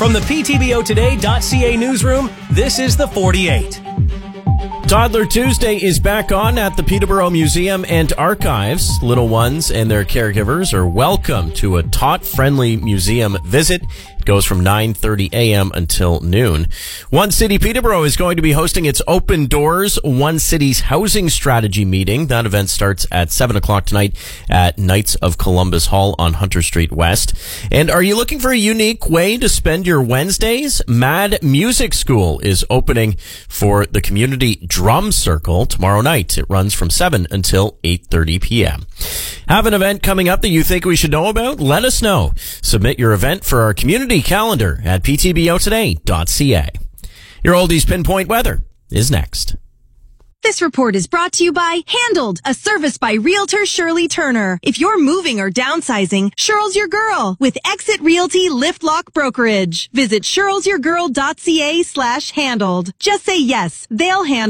From the PTBOtoday.ca newsroom, this is the 48. Toddler Tuesday is back on at the Peterborough Museum and Archives. Little ones and their caregivers are welcome to a tot-friendly museum visit. It goes from 9:30 a.m. until noon. One City Peterborough is going to be hosting its Open Doors One City's Housing Strategy meeting. That event starts at 7 o'clock tonight at Knights of Columbus Hall on Hunter Street West. And are you looking for a unique way to spend your Wednesdays? Mad Music School is opening for the Community Drum Circle tomorrow night. It runs from 7 until 8:30 p.m. Have an event coming up that you think we should know about? Let us know. Submit your event for our community calendar at ptbotoday.ca. Your Oldies Pinpoint Weather is next. This report is brought to you by Handled, a service by Realtor Shirley Turner. If you're moving or downsizing, Shirl's your girl with Exit Realty Lift Lock Brokerage. Visit shirlsyourgirl.ca/handled. Just say yes, they'll handle.